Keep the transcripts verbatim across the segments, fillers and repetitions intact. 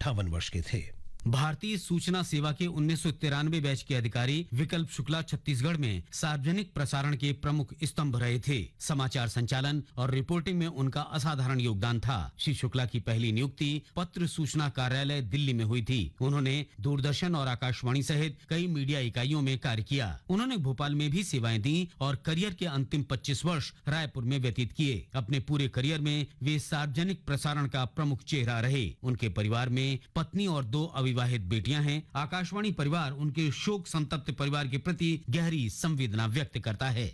अंठावन वर्ष के थे। भारतीय सूचना सेवा के उन्नीस सौ तिरानवे बैच के अधिकारी विकल्प शुक्ला छत्तीसगढ़ में सार्वजनिक प्रसारण के प्रमुख स्तंभ रहे थे। समाचार संचालन और रिपोर्टिंग में उनका असाधारण योगदान था। श्री शुक्ला की पहली नियुक्ति पत्र सूचना कार्यालय दिल्ली में हुई थी। उन्होंने दूरदर्शन और आकाशवाणी सहित कई मीडिया इकाइयों में कार्य किया। उन्होंने भोपाल में भी सेवाएं दी और करियर के अंतिम पच्चीस वर्ष रायपुर में व्यतीत किए। अपने पूरे करियर में वे सार्वजनिक प्रसारण का प्रमुख चेहरा रहे। उनके परिवार में पत्नी और दो विवाहित बेटियां हैं। आकाशवाणी परिवार उनके शोक संतप्त परिवार के प्रति गहरी संवेदना व्यक्त करता है।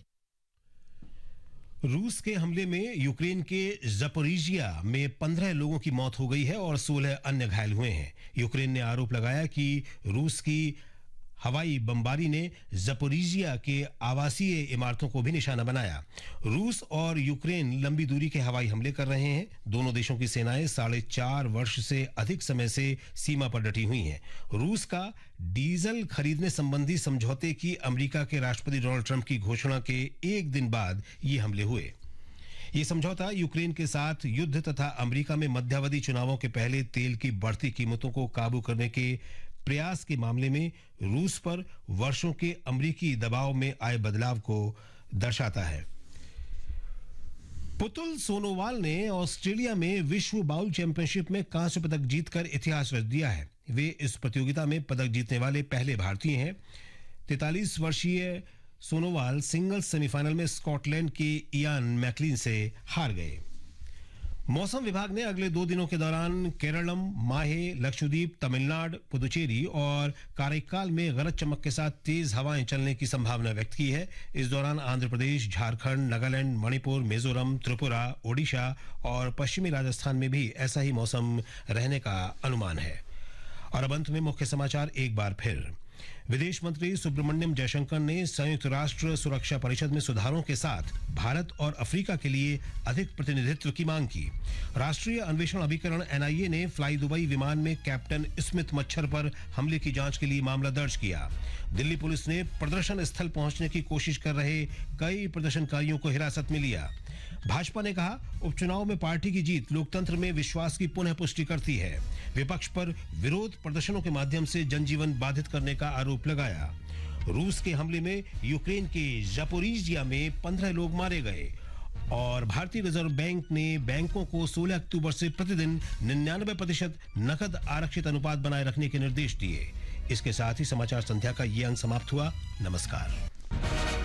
रूस के हमले में यूक्रेन के ज़पोरिजिया में पंद्रह लोगों की मौत हो गई है और सोलह अन्य घायल हुए हैं। यूक्रेन ने आरोप लगाया कि रूस की हवाई बमबारी ने ज़पोरिजिया के आवासीय इमारतों को भी निशाना बनाया। रूस और यूक्रेन लंबी दूरी के हवाई हमले कर रहे हैं। दोनों देशों की सेनाएं साढ़े चार वर्ष से अधिक समय से सीमा पर डटी हुई हैं। रूस का डीजल खरीदने संबंधी समझौते की अमेरिका के राष्ट्रपति डोनाल्ड ट्रंप की घोषणा के एक दिन बाद ये हमले हुए। ये समझौता यूक्रेन के साथ युद्ध तथा अमेरिका में मध्यावधि चुनावों के पहले तेल की बढ़ती कीमतों को काबू करने के प्रयास के मामले में रूस पर वर्षों के अमेरिकी दबाव में आए बदलाव को दर्शाता है। पुतुल सोनोवाल ने ऑस्ट्रेलिया में विश्व बाउल चैंपियनशिप में कांस्य पदक जीतकर इतिहास रच दिया है। वे इस प्रतियोगिता में पदक जीतने वाले पहले भारतीय हैं। तैंतालीस वर्षीय सोनोवाल सिंगल्स सेमीफाइनल में स्कॉटलैंड के इयान मैकलिन से हार गए। मौसम विभाग ने अगले दो दिनों के दौरान केरलम, माहे, लक्षद्वीप, तमिलनाडु, पुदुचेरी और काराइकाल में गरज चमक के साथ तेज हवाएं चलने की संभावना व्यक्त की है। इस दौरान आंध्र प्रदेश, झारखंड, नागालैंड, मणिपुर, मिजोरम, त्रिपुरा, ओडिशा और पश्चिमी राजस्थान में भी ऐसा ही मौसम रहने का अनुमान है। और अब अंत में मुख्य समाचार एक बार फिर। विदेश मंत्री सुब्रमण्यम जयशंकर ने संयुक्त राष्ट्र सुरक्षा परिषद में सुधारों के साथ भारत और अफ्रीका के लिए अधिक प्रतिनिधित्व की मांग की। राष्ट्रीय अन्वेषण अभिकरण एन आई ए ने फ्लाई दुबई विमान में कैप्टन स्मिथ मच्छर पर हमले की जांच के लिए मामला दर्ज किया। दिल्ली पुलिस ने प्रदर्शन स्थल पहुंचने की कोशिश कर रहे कई प्रदर्शनकारियों को हिरासत में लिया। भाजपा ने कहा, उपचुनाव में पार्टी की जीत लोकतंत्र में विश्वास की पुनः पुष्टि करती है। विपक्ष पर विरोध प्रदर्शनों के माध्यम से जनजीवन बाधित करने का आरोप लगाया। रूस के हमले में यूक्रेन के ज़पोरिजिया में पंद्रह लोग मारे गए। और भारतीय रिजर्व बैंक ने बैंकों को सोलह अक्टूबर से प्रतिदिन निन्यानवे प्रतिशत नकद आरक्षित अनुपात बनाए रखने के निर्देश दिए। इसके साथ ही समाचार संध्या का ये अंक समाप्त हुआ। नमस्कार।